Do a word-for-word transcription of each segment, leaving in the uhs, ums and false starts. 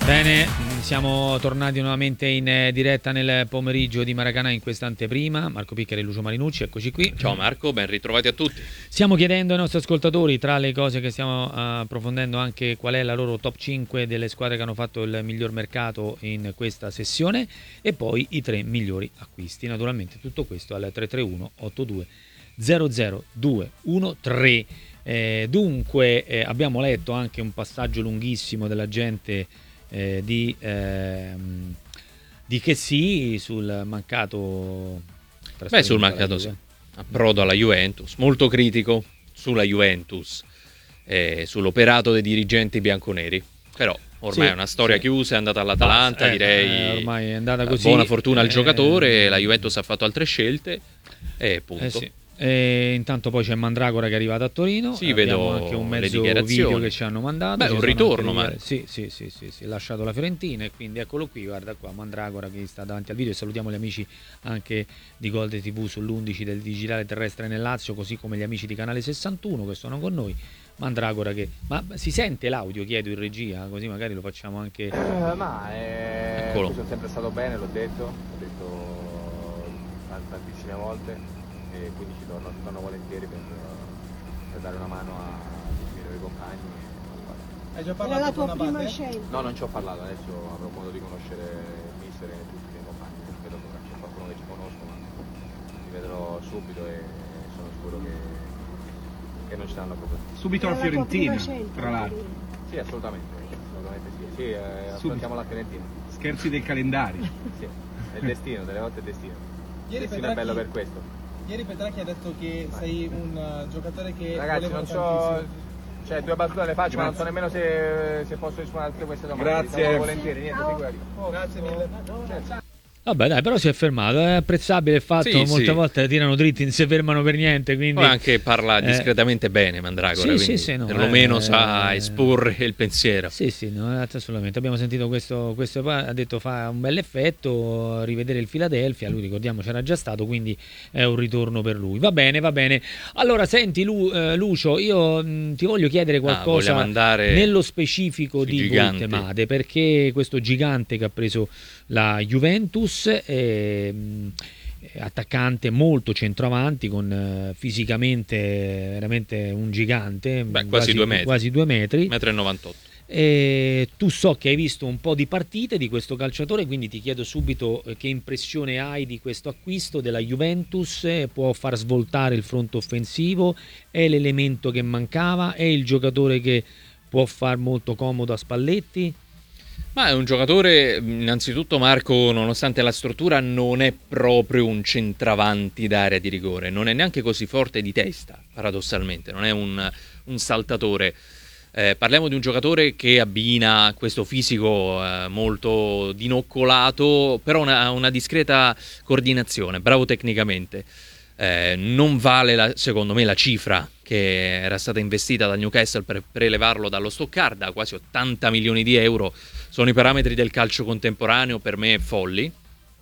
Bene, siamo tornati nuovamente in diretta nel pomeriggio di Maracanã in questa anteprima. Marco Picchera e Lucio Marinucci, eccoci qui. Ciao Marco, ben ritrovati a tutti. Stiamo chiedendo ai nostri ascoltatori, tra le cose che stiamo uh, approfondendo, anche qual è la loro top cinque delle squadre che hanno fatto il miglior mercato in questa sessione e poi i tre migliori acquisti. Naturalmente tutto questo al tre tre uno otto due zero zero due uno tre. Eh, dunque eh, abbiamo letto anche un passaggio lunghissimo della gente Eh, di, ehm, di che sì sul mancato Beh, sul mancato sì. approdo alla Juventus, molto critico sulla Juventus, eh, sull'operato dei dirigenti bianconeri, però ormai sì, è una storia sì. chiusa, è andata all'Atalanta, eh, direi eh, ormai è andata così. Buona fortuna al eh, giocatore, la Juventus ha fatto altre scelte e punto. Eh sì. E intanto poi c'è Mandragora che è arrivato a Torino. Sì, vedo anche un mezzo video che ci hanno mandato. Beh, ci un ritorno, ma sì, sì, sì, sì, sì, lasciato la Fiorentina e quindi eccolo qui, guarda qua Mandragora che sta davanti al video. E salutiamo gli amici anche di Gold tivù sull'undici del digitale terrestre nel Lazio, così come gli amici di Canale sessantuno che sono con noi. Mandragora che ma si sente l'audio, chiedo in regia, così magari lo facciamo anche. Uh, ma eh, Eccolo. sono sempre stato bene, l'ho detto, l'ho detto tantissime volte. E quindi ci torno, ci torno volentieri per, per dare una mano a tutti i miei compagni. Hai già parlato la tua prima scelta? No, non ci ho parlato, adesso avrò modo di conoscere il mister e tutti i miei compagni, vedo che c'è qualcuno che ci conosco, ma li vedrò subito e sono sicuro che, che non ci saranno problemi. Subito la Fiorentina, tra l'altro. Sì, assolutamente, assolutamente sì, sì eh, affrontiamo la Fiorentina. Scherzi del calendario. Sì, è il destino, delle volte è il destino. Ieri il destino è bello per questo. Ieri Petracchi ha detto che sei un uh, giocatore che... Ragazzi, non so... Cioè, due battute le faccio, Grazie. ma non so nemmeno se, se posso rispondere a tutte queste domande. Grazie. Siamo volentieri, niente, figurati. Oh, Grazie mille. Ciao. Vabbè dai, però si è fermato, è apprezzabile il fatto, sì, molte sì. volte tirano dritti, non si fermano per niente, quindi... Poi anche parla eh, discretamente bene Mandragora, sì, quindi sì, sì, no, perlomeno eh, sa esporre il pensiero. Sì, sì, no, assolutamente. Abbiamo sentito questo, questo, ha detto fa un bel effetto, rivedere il Philadelphia, lui ricordiamo c'era già stato, quindi è un ritorno per lui. Va bene, va bene. Allora, senti Lu, eh, Lucio, io mh, ti voglio chiedere qualcosa ah, nello specifico di Voltemade, perché questo gigante che ha preso la Juventus è mh, attaccante molto centroavanti con uh, fisicamente veramente un gigante. Beh, quasi, quasi due metri quasi due metri metro e novantotto. E tu so che hai visto un po' di partite di questo calciatore, quindi ti chiedo subito che impressione hai di questo acquisto della Juventus. Può far svoltare il fronte offensivo, è l'elemento che mancava, è il giocatore che può far molto comodo a Spalletti? Ma è un giocatore, innanzitutto Marco, nonostante la struttura, non è proprio un centravanti d'area di rigore, non è neanche così forte di testa, paradossalmente, non è un, un saltatore. Eh, parliamo di un giocatore che abbina questo fisico eh, molto dinoccolato, però una, una discreta coordinazione, bravo tecnicamente. Eh, non vale la, secondo me la cifra che era stata investita dal Newcastle per prelevarlo dallo Stoccarda, quasi ottanta milioni di euro. Sono i parametri del calcio contemporaneo per me folli.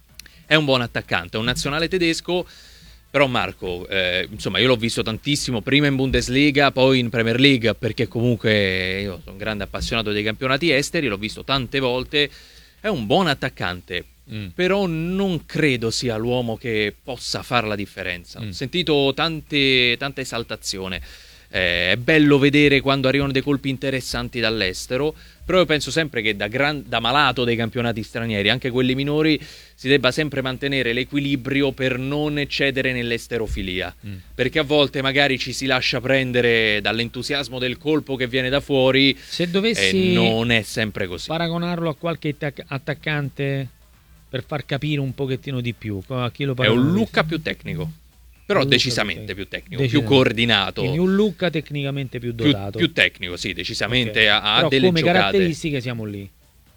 È un buon attaccante, è un nazionale tedesco. Però Marco, eh, insomma, io l'ho visto tantissimo, prima in Bundesliga, poi in Premier League, perché comunque io sono un grande appassionato dei campionati esteri, l'ho visto tante volte, è un buon attaccante, mm. però non credo sia l'uomo che possa fare la differenza. Mm. Ho sentito tante, tanta esaltazione, eh, è bello vedere quando arrivano dei colpi interessanti dall'estero, però io penso sempre che da, gran, da malato dei campionati stranieri, anche quelli minori, si debba sempre mantenere l'equilibrio per non eccedere nell'esterofilia, mm. perché a volte magari ci si lascia prendere dall'entusiasmo del colpo che viene da fuori. Se dovessi e non è sempre così. Paragonarlo a qualche attaccante per far capire un pochettino di più, a chi lo è un Lucca più tecnico. Però un decisamente più tecnico, decisamente. più coordinato. Quindi un Lucca tecnicamente più dotato. Più, più tecnico, sì, decisamente okay. ha, ha Però delle come giocate. caratteristiche siamo lì.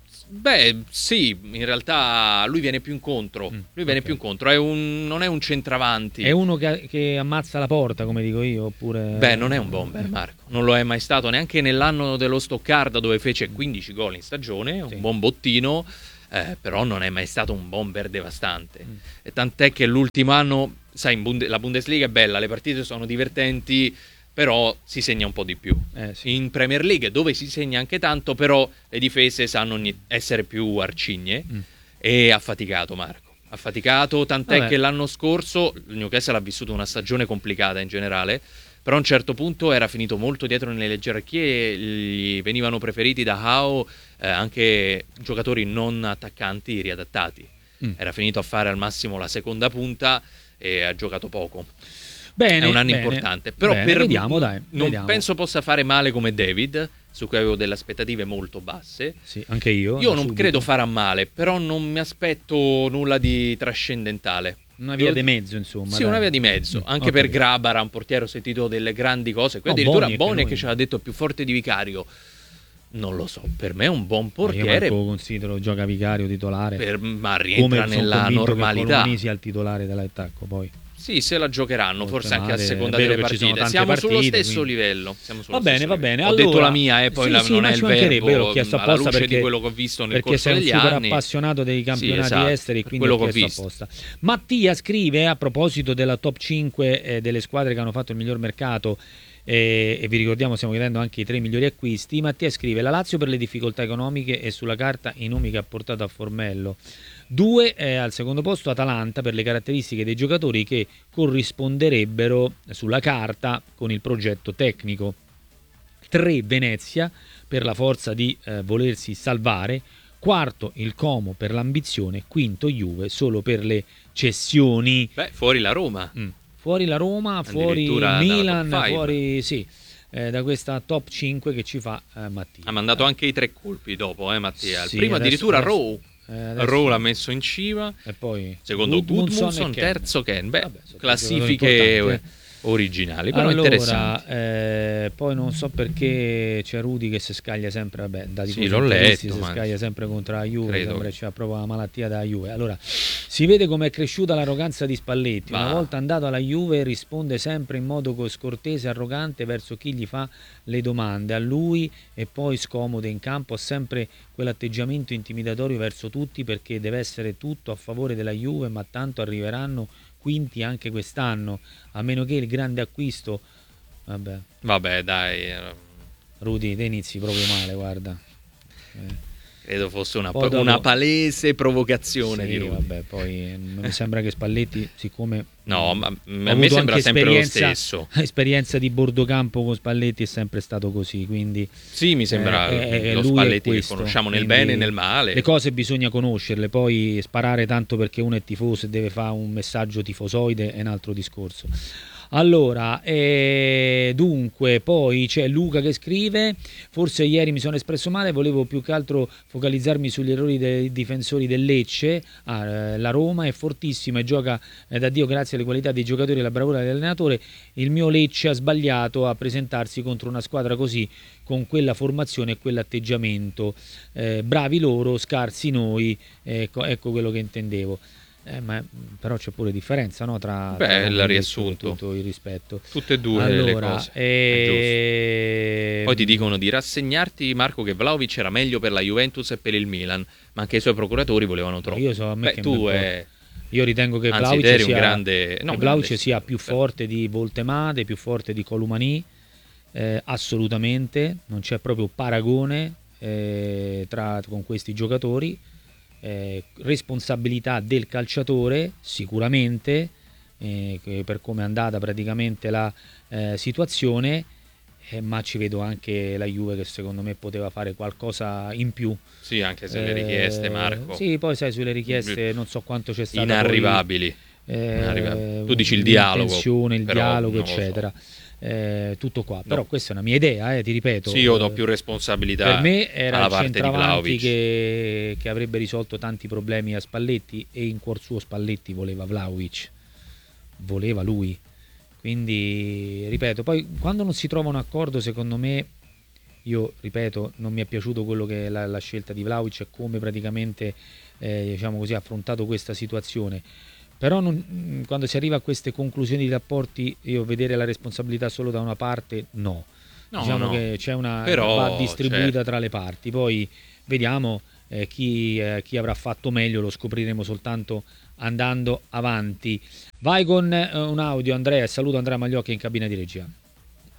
Beh, sì, in realtà lui viene più incontro. Mm, lui viene okay. più incontro, è un, non è un centravanti. È uno che, che ammazza la porta, come dico io, oppure... Beh, non è un bomber, Marco. Non lo è mai stato neanche nell'anno dello Stoccarda, dove fece quindici gol in stagione, sì. un buon bottino. Eh, però non è mai stato un bomber devastante. Mm. E tant'è che l'ultimo anno, sai, in Bunde- la Bundesliga è bella, le partite sono divertenti, però si segna un po' di più. Eh, sì. In Premier League, dove si segna anche tanto, però le difese sanno ogni- essere più arcigne, Mm. e ha faticato Marco. Ha faticato, tant'è Vabbè. che l'anno scorso il Newcastle ha vissuto una stagione complicata in generale, però a un certo punto era finito molto dietro nelle gerarchie, gli venivano preferiti da Howe eh, anche giocatori non attaccanti riadattati. Mm. Era finito a fare al massimo la seconda punta e ha giocato poco. Bene, È un anno bene, importante, però bene, per vediamo, dai, non vediamo. penso possa fare male come David, su cui avevo delle aspettative molto basse. Sì, anche io. Io da non subito. credo farà male, però non mi aspetto nulla di trascendentale. Una via Io- di mezzo, insomma. Sì, dai. una via di mezzo. Mm, Anche ho per capito. Grabara, un portiere, ho sentito delle grandi cose. Qui No, addirittura Boniek, Boniek noi- che ci ha detto più forte di Vicario. Non lo so, per me è un buon Io portiere, Marco considero gioca vicario titolare. per- ma Come rientra sono nella convinto che normalità. Colomani sia il titolare dell'attacco, poi. Sì, se la giocheranno, Oltre forse anche a male, seconda è vero delle che ci sono partite. tante Siamo sullo partite, stesso quindi- livello. Siamo sullo Va bene, stesso va livello. bene. Ho Allora, detto la mia, e poi sì, la- sì, non ma è ci il mancherebbe, verbo. io l'ho chiesto alla apposta luce perché, di quello che ho visto nel perché corso sei un degli super anni. appassionato dei Sì, campionati esatto, esteri, per quindi quello ho che ho chiesto visto. apposta. Mattia scrive a proposito della top cinque eh, delle squadre che hanno fatto il miglior mercato. Eh, e vi ricordiamo, stiamo chiedendo anche i tre migliori acquisti. Mattia scrive: la Lazio per le difficoltà economiche e sulla carta i nomi che ha portato a Formello. Due eh, al secondo posto Atalanta per le caratteristiche dei giocatori che corrisponderebbero sulla carta con il progetto tecnico. Tre Venezia per la forza di eh, volersi salvare. Quarto il Como per l'ambizione. Quinto Juve solo per le cessioni. Beh, fuori la Roma. Mm. Fuori la Roma, fuori Addirittura dalla Milan, top five. fuori sì, eh, da questa top cinque che ci fa eh, Mattia. Ha mandato anche i tre colpi dopo, eh, Mattia. Il Sì, primo adesso- addirittura adesso- Rowe. eh, adesso- Rowe l'ha messo in cima. E poi Secondo Gudmundsson Gudmundsson, e Ken. terzo Ken. Beh, Vabbè, sono classifiche giocatori importanti, eh. originali, però Allora, interessanti. eh, poi non so perché c'è Rudy che si scaglia sempre, vabbè, da Sì, tifosi l'ho interisti letto, si ma- scaglia sempre contro la Juve, Credo sembra che- che c'ha proprio la malattia della Juve. Allora, si vede come è cresciuta l'arroganza di Spalletti. Una Ma- volta andato alla Juve risponde sempre in modo co- scortese e arrogante verso chi gli fa le domande. A lui e poi scomode in campo, ha sempre quell'atteggiamento intimidatorio verso tutti perché deve essere tutto a favore della Juve, ma tanto arriveranno quinti anche quest'anno, a meno che il grande acquisto. Vabbè, Vabbè, dai, eh, Rudy, te inizi proprio male, guarda. Eh, credo fosse una, Poi dopo- una palese provocazione sì, di Rudy. vabbè, poi eh, mi sembra che Spalletti, siccome No, ma ho a me avuto sembra anche sempre lo esperienza- stesso. esperienza di Bordocampo con Spalletti, è sempre stato così, quindi Sì, mi sembra eh, eh, lo lui è Spalletti che questo, conosciamo nel quindi bene e nel male. le cose bisogna conoscerle, poi sparare tanto perché uno è tifoso e deve fare un messaggio tifosoide è un altro discorso. Allora, eh, dunque, poi c'è Luca che scrive: forse ieri mi sono espresso male, volevo più che altro focalizzarmi sugli errori dei difensori del Lecce. Ah, eh, la Roma è fortissima e gioca eh, da Dio grazie alle qualità dei giocatori e alla bravura dell'allenatore. Il mio Lecce ha sbagliato a presentarsi contro una squadra così, con quella formazione e quell'atteggiamento. Eh, bravi loro, scarsi noi, ecco, ecco quello che intendevo. Eh, ma, però c'è pure differenza, no? Tra, Beh, tra il come riassunto. tutto il rispetto. Tutte e due le Allora, cose. eh, È Poi ti dicono di rassegnarti, Marco, che Vlahovic era meglio per la Juventus e per il Milan, ma anche i suoi procuratori volevano troppo. Io so, a me Beh, che tu me- è... Io ritengo che Anzi, Vlahovic te eri un sia, grande- che no, Vlahovic grande, sia più però- forte di Voltemade, più forte di Columani, eh, assolutamente, non c'è proprio paragone eh, tra, con questi giocatori. Eh, responsabilità del calciatore sicuramente, eh, che per come è andata praticamente la eh, situazione, eh, ma ci vedo anche la Juve che secondo me poteva fare qualcosa in più. Sì, anche se le Eh, richieste, Marco, sì, poi sai, sulle richieste non so quanto c'è stata poi, inarrivabili. eh, Inarrivabili. Tu dici il dialogo, l'intenzione, il però dialogo, non lo so. eccetera. Eh, tutto qua, però questa è una mia idea, eh, ti ripeto. Sì, io do eh, più responsabilità per me era alla il parte di centravanti Vlahovic. che, che avrebbe risolto tanti problemi a Spalletti, e in cuor suo Spalletti voleva Vlahovic, voleva lui. Quindi, ripeto, poi quando non si trova un accordo, secondo me, io ripeto, non mi è piaciuto quello che è la, la scelta di Vlahovic e come praticamente eh, diciamo così, ha affrontato questa situazione. Però non, quando si arriva a queste conclusioni di rapporti, io vedere la responsabilità solo da una parte, no. No, diciamo no. che c'è una, Però, va distribuita certo. tra le parti. Poi vediamo eh, chi, eh, chi avrà fatto meglio, lo scopriremo soltanto andando avanti. Vai con eh, un audio, Andrea, e saluto Andrea Magliocchi in cabina di regia.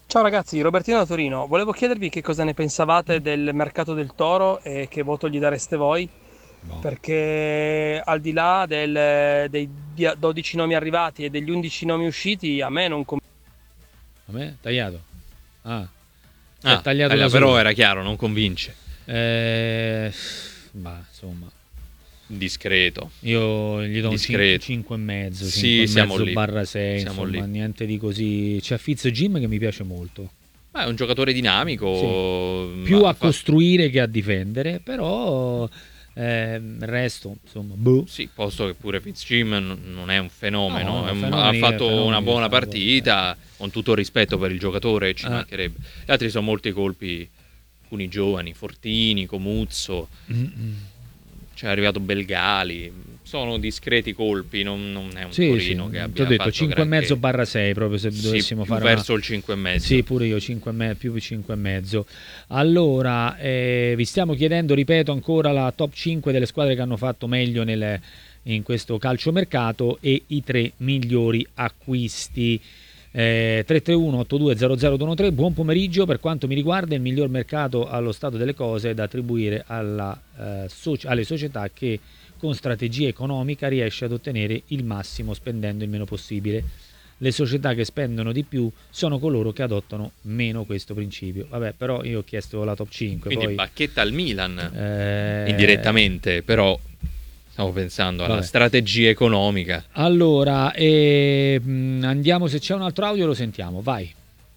Ciao ragazzi, Robertino da Torino. Volevo chiedervi che cosa ne pensavate del mercato del Toro e che voto gli dareste voi, Boh. perché al di là del- dei dia- dodici nomi arrivati e degli undici nomi usciti, a me non convince. A me? Tagliato? Ah, si Ah, è tagliato taglia- da però solo. era chiaro, non convince. Eh, bah, insomma, Discreto. io gli do un Discreto. cinque e mezzo, Sì, cinque e siamo mezzo lì. barra sei, Siamo insomma, lì. niente di così. C'è Fitz Jim che mi piace molto. Ma è un giocatore dinamico. Più ma a fa- costruire che a difendere, però eh, il resto, insomma, boh. Sì, posto che pure Fitzjim n- non è un fenomeno, No, è un- fenomeni- ha fatto fenomeni una buona sono partita, con tutto il rispetto per il giocatore, ci Eh. mancherebbe. Gli altri sono molti colpi, alcuni giovani, Fortini, Comuzzo, Mm-mm. c'è arrivato Belgali, sono discreti colpi, non, non è un Sì, Torino sì, che ti abbia ho detto fatto cinque e mezzo granché. barra sei, proprio se Sì, dovessimo più fare una- verso il cinque e mezzo. Sì, pure io cinque e me- più cinque e mezzo. Allora, eh, vi stiamo chiedendo, ripeto ancora, la top cinque delle squadre che hanno fatto meglio nel- in questo calciomercato e i tre migliori acquisti. Eh, tre tre uno otto due zero zero due uno tre. Buon pomeriggio. Per quanto mi riguarda, il miglior mercato allo stato delle cose è da attribuire alla, eh, soci- alle società che con strategia economica riesce ad ottenere il massimo spendendo il meno possibile. Le società che spendono di più sono coloro che adottano meno questo principio. Vabbè, però io ho chiesto la top cinque. Quindi poi, bacchetta al Milan, eh, indirettamente, però stavo pensando alla Vabbè. strategia economica. Allora, eh, mh, andiamo, se c'è un altro audio lo sentiamo, vai.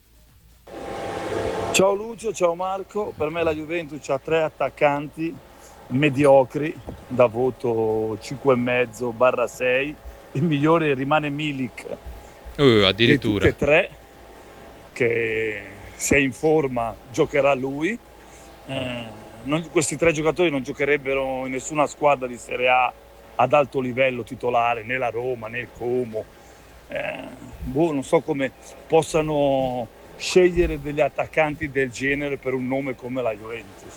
Ciao Lucio, ciao Marco. Per me la Juventus ha tre attaccanti mediocri da voto cinque e mezzo barra sei. Il migliore rimane Milik Uh, di addirittura. tutte e tre, che se è in forma giocherà lui. Eh, non- questi tre giocatori non giocherebbero in nessuna squadra di Serie A ad alto livello titolare, né la Roma né il Como. Eh, boh, non so come possano scegliere degli attaccanti del genere per un nome come la Juventus.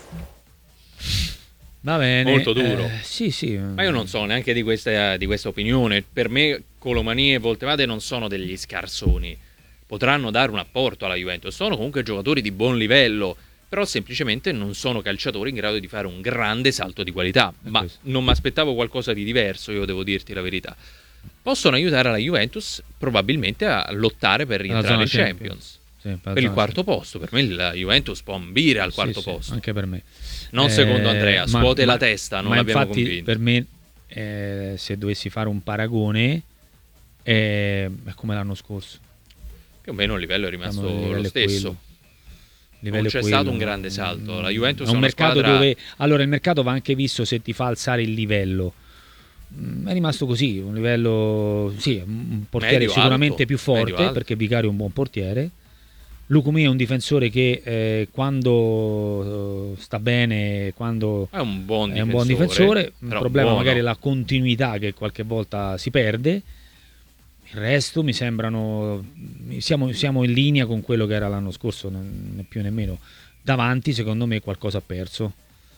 Va bene. Molto duro. Eh, sì, sì. Ma io non so neanche di questa, di questa opinione. Per me Colomani e Voltemade non sono degli scarsoni. Potranno dare un apporto alla Juventus. Sono comunque giocatori di buon livello, però semplicemente non sono calciatori in grado di fare un grande salto di qualità. Ma questo. non mi aspettavo qualcosa di diverso, io devo dirti la verità. Possono aiutare la Juventus probabilmente a lottare per Alla rientrare in zona Champions. Sì, per la Per il zona quarto posto, per me la Juventus può ambire al Sì, quarto sì, posto. anche per me. Non Eh, secondo Andrea, ma- scuote ma- la testa, non ma l'abbiamo infatti convinto. per me, eh, se dovessi fare un paragone, eh, è come l'anno scorso. Più o meno il livello è rimasto Diciamo, il livello lo è stesso. quello. Il livello Non è c'è quello. stato un grande salto. La Juventus è è un una mercato squadra- dove allora il mercato va anche visto se ti fa alzare il livello. Mm, È rimasto così, un livello sì, un portiere Medio sicuramente alto, più forte medio alto. perché Vicario è un buon portiere. Lucumi è un difensore che eh, quando eh, sta bene, quando È un buon è difensore. un buon difensore, il però problema buono. magari è la continuità che qualche volta si perde. Il resto mi sembrano siamo, siamo in linea con quello che era l'anno scorso, non né più nemmeno. Davanti secondo me qualcosa ha perso.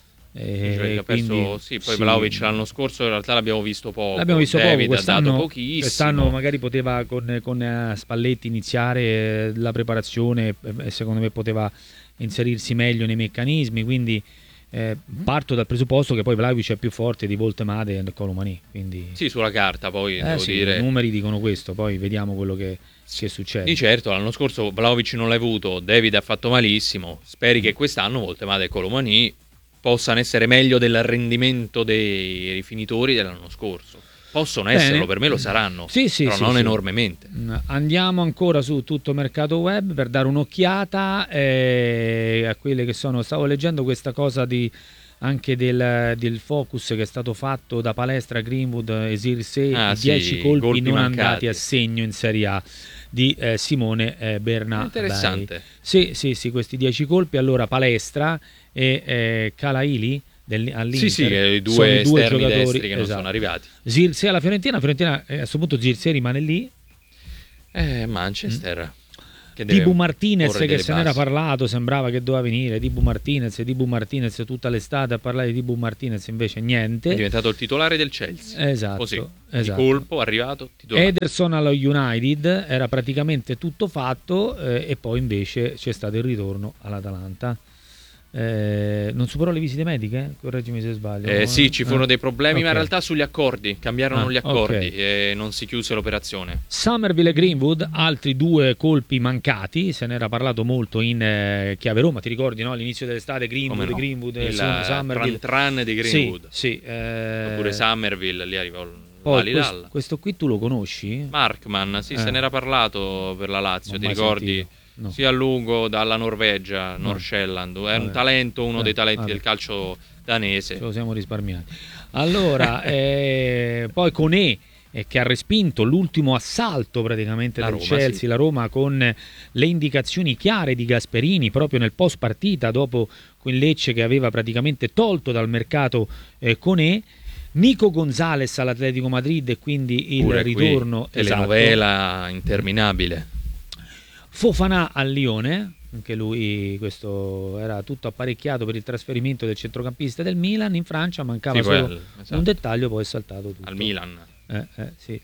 E Cioè, che ha perso- quindi, sì, poi sì. Vlahovic l'anno scorso in realtà l'abbiamo visto poco. L'abbiamo visto David poco, ha quest'anno, dato pochissimo. quest'anno magari poteva con, con eh, Spalletti iniziare eh, la preparazione eh, e secondo me poteva inserirsi meglio nei meccanismi, quindi eh, parto dal presupposto che poi Vlahovic è più forte di Voltemade e Colomani, quindi Sì, sulla carta poi eh, devo sì, dire. i numeri dicono questo, poi vediamo quello che, che succede. Di certo, l'anno scorso Vlahovic non l'hai avuto, David ha fatto malissimo. Speri che quest'anno Voltemade e Colomani possano essere meglio del rendimento dei rifinitori dell'anno scorso. Possono Bene. esserlo, per me lo saranno, Sì, sì, però sì, non sì. enormemente. Mm, Andiamo ancora su tutto mercato web per dare un'occhiata eh, a quelle che sono. Stavo leggendo questa cosa di, anche del, del focus che è stato fatto da Palestra, Greenwood e Zirkzee, Ah, i sì, dieci colpi, colpi non mancati. andati a segno in Serie A di eh, Simone eh, Bernabei. Interessante. Sì, sì, sì, questi dieci colpi. Allora Palestra e eh, Calaili del, all'Inter Sì, sì, eh, i sono due i due esterni giocatori, destri che non esatto. sono arrivati. Zirkzee alla Fiorentina, Fiorentina eh, a questo punto Zirkzee rimane lì. Eh, Manchester. che deve Dibu Martinez porre che delle se n'era basi. parlato, sembrava che doveva venire Dibu Martinez, Dibu Martinez tutta l'estate a parlare di Dibu Martinez, invece niente. È diventato il titolare del Chelsea. Esatto, Così, esatto. di colpo, arrivato, titolare. Ederson allo United era praticamente tutto fatto, eh, e poi invece c'è stato il ritorno all'Atalanta. Eh, non superò le visite mediche? Correggimi se sbaglio. Eh, sì, ci furono Eh. dei problemi, Ok. ma in realtà sugli accordi cambiarono Ah, gli accordi ok. e non si chiuse l'operazione. Somerville e Greenwood, altri due colpi mancati, se n'era parlato molto in eh, chiave Roma, ti ricordi, no? All'inizio dell'estate Greenwood, Come no? Greenwood e Il Somerville. tran tran di Greenwood. Sì, sì, eh, Oppure Somerville, lì arrivò poi Al questo, Hilal. questo qui tu lo conosci? Markman, sì, Eh. se n'era parlato per la Lazio, Non ti mai ricordi? sentito. No. Sia a lungo dalla Norvegia, No. Nordsjælland, è Vabbè. un talento, uno Eh, dei talenti vabbè. del calcio danese. Ce lo siamo risparmiati. Allora, eh, poi Koné, eh, che ha respinto l'ultimo assalto praticamente La del Roma, Chelsea, sì. la Roma, con le indicazioni chiare di Gasperini proprio nel post partita dopo quel Lecce che aveva praticamente tolto dal mercato eh, Koné. Nico Gonzalez all'Atletico Madrid e quindi il Pure qui, ritorno. telenovela interminabile. Fofana al Lione, anche lui questo era tutto apparecchiato per il trasferimento del centrocampista del Milan in Francia, mancava Sì, poi solo al- esatto. un dettaglio, poi è saltato tutto. Al Milan. Eh, eh, sì.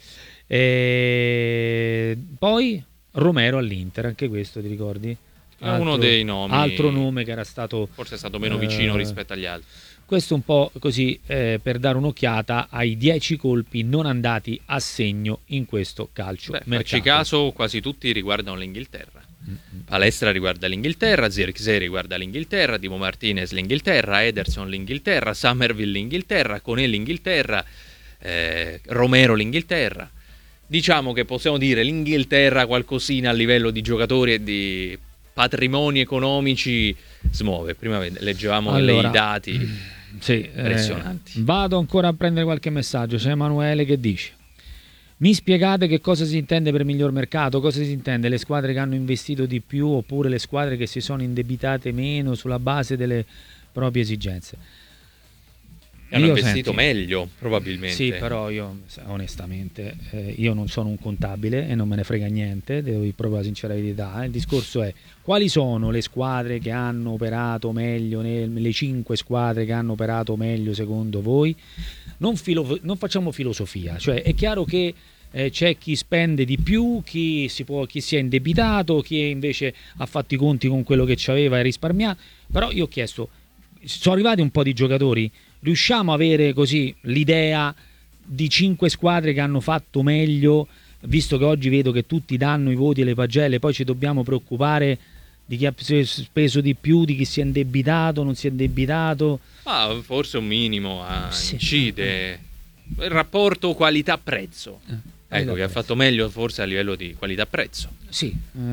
E poi Romero all'Inter, anche questo ti ricordi? È uno dei nomi. Altro nome che era stato Forse è stato meno vicino eh, rispetto agli altri. questo un po' così eh, per dare un'occhiata ai dieci colpi non andati a segno in questo calcio Beh, mercato. facci caso, quasi tutti riguardano l'Inghilterra. Palestra riguarda l'Inghilterra, Zirkzee riguarda l'Inghilterra, Dibu Martinez l'Inghilterra, Ederson l'Inghilterra, Somerville l'Inghilterra, Koné l'Inghilterra, eh, Romero l'Inghilterra. Diciamo che possiamo dire l'Inghilterra qualcosina a livello di giocatori e di patrimoni economici smuove. Prima ved- leggevamo Allora, dei dati Sì, eh, impressionanti. vado ancora a prendere qualche messaggio. C'è Emanuele che dice: mi spiegate che cosa si intende per miglior mercato? Cosa si intende? Le squadre che hanno investito di più oppure le squadre che si sono indebitate meno sulla base delle proprie esigenze? Hanno Io, investito senti, meglio, probabilmente. Sì, però io onestamente eh, io non sono un contabile e non me ne frega niente, devo dire proprio la sincera verità. Il discorso è: quali sono le squadre che hanno operato meglio, nel, le cinque squadre che hanno operato meglio secondo voi? Non, filo, non facciamo filosofia, cioè è chiaro che eh, c'è chi spende di più, chi si, può, chi si è indebitato, chi invece ha fatto i conti con quello che c'aveva e risparmiato, però io ho chiesto, sono arrivati un po' di giocatori, riusciamo a avere così l'idea di cinque squadre che hanno fatto meglio, visto che oggi vedo che tutti danno i voti alle pagelle, poi ci dobbiamo preoccupare di chi ha speso di più, di chi si è indebitato, non si è indebitato. Ah, forse un minimo ah, Sì. incide il rapporto qualità-prezzo. Eh, Ecco, che ha qualità-prezzo. fatto meglio forse a livello di qualità-prezzo. Sì,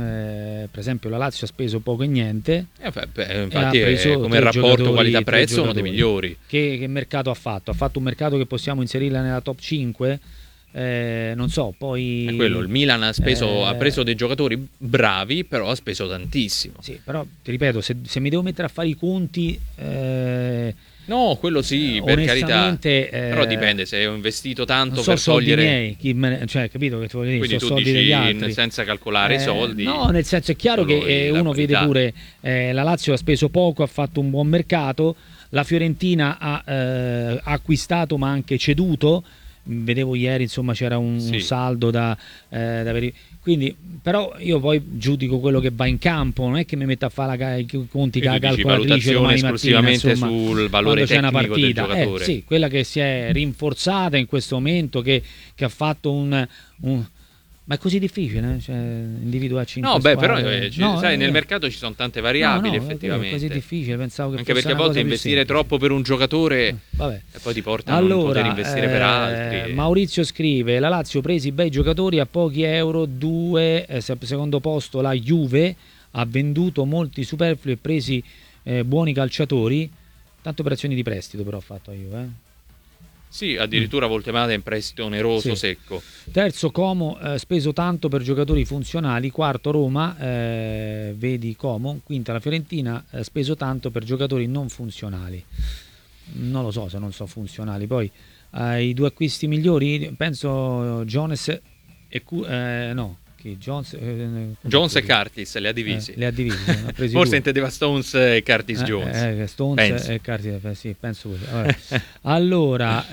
eh, per esempio la Lazio ha speso poco e niente. Eh, beh, beh, infatti ha preso è come tre rapporto giocatori- qualità-prezzo tre uno dei giocatori. migliori. Che, che mercato ha fatto? Ha fatto un mercato che possiamo inserirla nella top cinque? Eh, non so, poi... È quello, il Milan ha, speso, Eh, ha preso dei giocatori bravi, però ha speso tantissimo. Sì, però ti ripeto, se, se mi devo mettere a fare i conti... eh, No, quello sì, Eh, per carità. onestamente, eh, Però dipende, se ho investito tanto non so per soldi togliere... miei, chi me ne- cioè, capito che ti voglio dire? Quindi So tu soldi degli dici altri. senza calcolare Eh, i soldi. No, nel senso è chiaro solo che eh, la uno vede qualità. pure eh, la Lazio ha speso poco, ha fatto un buon mercato, la Fiorentina ha eh, acquistato ma anche ceduto. Vedevo ieri, insomma, c'era un, Sì. un saldo da, eh, da veri- quindi, però io poi giudico quello che va in campo, non è che mi metto a fare la, i conti Quindi con la dici calcolatrice valutazione domani mattina, esclusivamente insomma, sul valore quando c'è una tecnico del partita. giocatore. Eh, sì, quella che si è rinforzata in questo momento, che, che ha fatto un, un- ma è così difficile, eh? Cioè, individuare cinque No, beh, però squadre. eh, ci- No, sai, eh, nel mercato ci sono tante variabili, no, no, è effettivamente. così difficile, pensavo che Anche fosse perché a una volte cosa più investire semplice. troppo per un giocatore Vabbè. e poi ti porta a non poter investire per eh, altri. Maurizio scrive: la Lazio ha preso i bei giocatori a pochi euro, due, eh, se- secondo posto la Juve ha venduto molti superflui e presi eh, buoni calciatori, tante operazioni di prestito però ha fatto la Juve, eh. Sì, addirittura Voltemata in prestito oneroso, Sì. secco. Terzo Como, eh, speso tanto per giocatori funzionali. Quarto Roma, eh, vedi Como. Quinta la Fiorentina, eh, speso tanto per giocatori non funzionali. Non lo so se non sono funzionali. Poi eh, i due acquisti migliori, penso Jones e Cu- eh, no, chi? Jones, eh, Jones e Curtis li ha divisi. Eh, li ha divisi. Ne ha presi Forse due. intendeva Stones e Curtis Eh, Jones. eh, Stones Penso. e Curtis, eh, sì, penso così. Vabbè. Allora,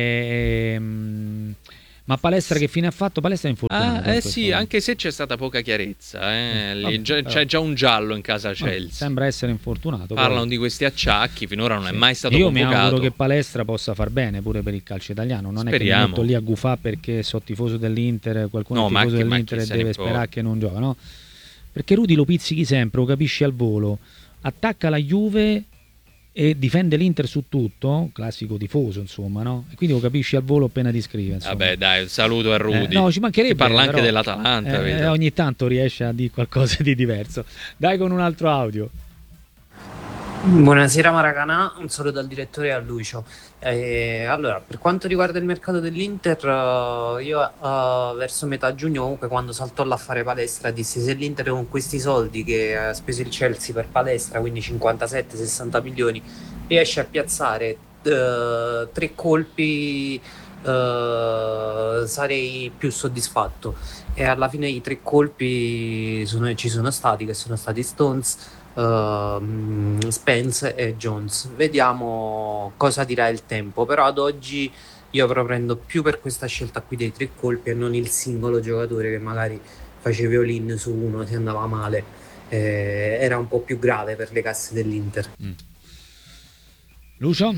ehm, ma Palestra che fine ha fatto? Palestra è infortunato. Ah, in eh questo sì, momento. anche se c'è stata poca chiarezza. Eh. Lì vabbè, già- però- c'è già un giallo in casa Vabbè, Chelsea. sembra essere infortunato. Parlano poi. di questi acciacchi, finora non è mai stato Io convocato. mi auguro che Palestra possa far bene pure per il calcio italiano. Non è che Speriamo. mi metto lì a gufare perché so tifoso dell'Inter, qualcuno No, è ma tifoso chi- ma dell'Inter chi e se ne deve importa? sperare che non gioca, no? Perché Rudy lo pizzichi sempre, lo capisci al volo, attacca la Juve e difende l'Inter su tutto, classico tifoso insomma, no? E quindi lo capisci al volo appena ti scrive, insomma. Vabbè, dai, un saluto a Rudy. Eh, no, ci mancherebbe, Che parla anche però, dell'Atalanta, eh, vedo. eh, ogni tanto riesce a dire qualcosa di diverso. Dai con un altro audio. Buonasera Maracanà, un saluto al direttore e a Lucio. Eh, allora, per quanto riguarda il mercato dell'Inter, eh, io eh, verso metà giugno, comunque, quando saltò l'affare Palestra, dissi: se l'Inter con questi soldi che ha speso il Chelsea per Palestra, quindi cinquantasette sessanta milioni, riesce a piazzare eh, tre colpi, eh, sarei più soddisfatto. E alla fine i tre colpi sono- ci sono stati, che sono stati Stones, ehm, Spence e Jones. Vediamo cosa dirà il tempo, però ad oggi io proprio più per questa scelta qui dei tre colpi e non il singolo giocatore che magari facevi all-in su uno se andava male. Eh, era un po' più grave per le casse dell'Inter. Lucio?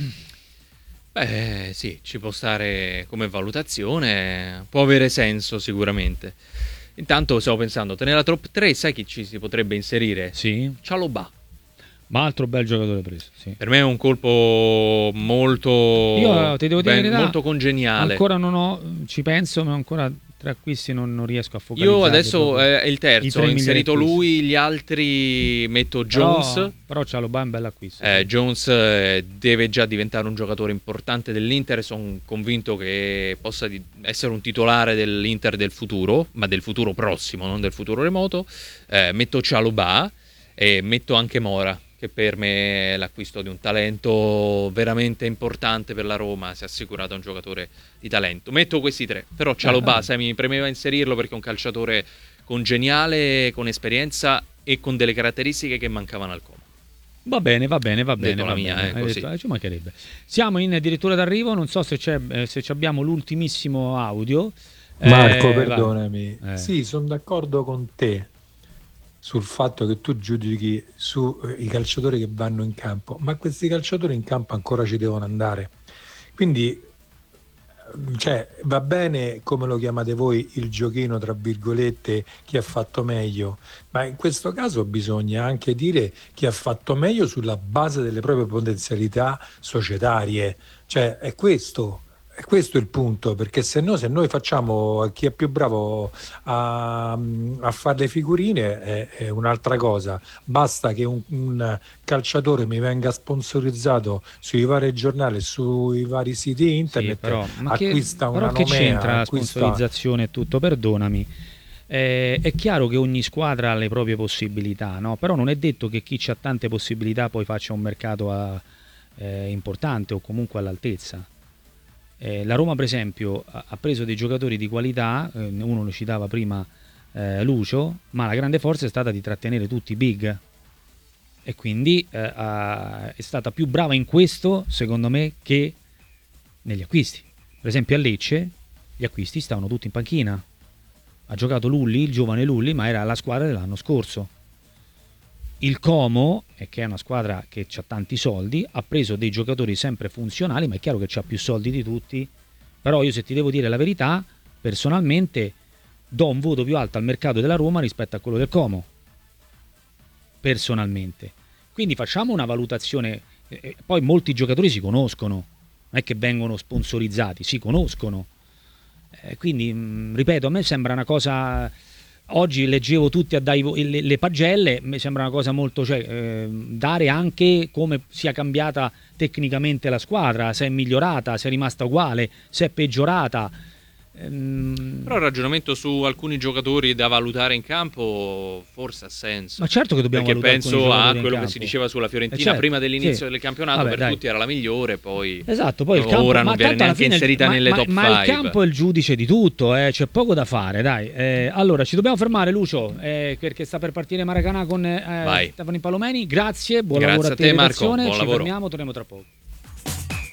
Beh, sì, ci può stare come valutazione, può avere senso sicuramente. Intanto stavo pensando, te nella top tre sai chi ci si potrebbe inserire? Sì. Cialobà. Ma altro bel giocatore preso, sì. Per me è un colpo molto, Io ti devo dire ben- la verità, molto congeniale. Ancora non ho, ci penso, ma ancora tre acquisti non, non riesco a focalizzare. Io adesso proprio. è il I terzo, tre ho inserito migliori lui, gli altri metto Jones. Però, però Cialobà è un bel acquisto. Eh, sì. Jones eh, deve già diventare un giocatore importante dell'Inter, sono convinto che possa di- essere un titolare dell'Inter del futuro, ma del futuro prossimo, non del futuro remoto. Eh, metto Cialobà e metto anche Mora, che per me è l'acquisto di un talento veramente importante per la Roma, si è assicurata un giocatore di talento. Metto questi tre, però Cialobà, Eh, sai, mi premeva inserirlo perché è un calciatore congeniale, con esperienza e con delle caratteristiche che mancavano al Como. Va bene, va bene, va bene. Detto va la mia, bene. eh, Hai così. detto- eh, ci mancherebbe. Siamo in addirittura d'arrivo, non so se, c'è, eh, se ci abbiamo l'ultimissimo audio. Marco, Eh, vai. perdonami. Eh. Sì, sono d'accordo con te sul fatto che tu giudichi sui calciatori che vanno in campo, ma questi calciatori in campo ancora ci devono andare. Quindi, cioè, va bene come lo chiamate voi il giochino, tra virgolette, chi ha fatto meglio, ma in questo caso bisogna anche dire chi ha fatto meglio sulla base delle proprie potenzialità societarie. Cioè, è questo. È questo il punto, perché se no, se noi facciamo chi è più bravo a, a fare le figurine è, è un'altra cosa. Basta che un, un calciatore mi venga sponsorizzato sui vari giornali, sui vari siti Sì, internet, però, ma che, acquista però una che nomea, c'entra la acquista... sponsorizzazione e tutto? Perdonami. Eh, è chiaro che ogni squadra ha le proprie possibilità, no? Però non è detto che chi ha tante possibilità poi faccia un mercato a, eh, importante o comunque all'altezza. Eh, la Roma per esempio ha, ha preso dei giocatori di qualità, eh, uno lo citava prima eh, Lucio, ma la grande forza è stata di trattenere tutti i big e quindi eh, ha- è stata più brava in questo secondo me che negli acquisti. Per esempio a Lecce gli acquisti stavano tutti in panchina, ha giocato Lulli, il giovane Lulli, ma era la squadra dell'anno scorso. Il Como, eh, che è una squadra che ha tanti soldi, ha preso dei giocatori sempre funzionali, ma è chiaro che ha più soldi di tutti. Però io, se ti devo dire la verità, personalmente do un voto più alto al mercato della Roma rispetto a quello del Como. Personalmente. Quindi facciamo una valutazione. eh, Poi molti giocatori si conoscono, non è che vengono sponsorizzati, si conoscono. Eh, quindi, mh, ripeto, a me sembra una cosa... Oggi leggevo tutti a dare i vo- le, le pagelle, mi sembra una cosa molto, cioè, eh, dare anche come sia cambiata tecnicamente la squadra, se è migliorata, se è rimasta uguale, se è peggiorata. ehm... Però il ragionamento su alcuni giocatori da valutare in campo forse ha senso. Ma certo che dobbiamo perché valutare penso a quello che campo. si diceva sulla Fiorentina eh certo, prima dell'inizio sì. del campionato. Vabbè, per dai. tutti era la migliore, poi, esatto, poi il campo, ora non ma viene tanto alla neanche fine, inserita ma, nelle ma, top ma cinque. il campo è il giudice di tutto, eh, c'è poco da fare, dai. Eh, allora ci dobbiamo fermare, Lucio, eh, perché sta per partire Maracanã con eh, Stefano Palomeni. Grazie, buon Grazie lavoro a a te, te, Marco, redazione. buon Ci lavoro. fermiamo, torniamo tra poco.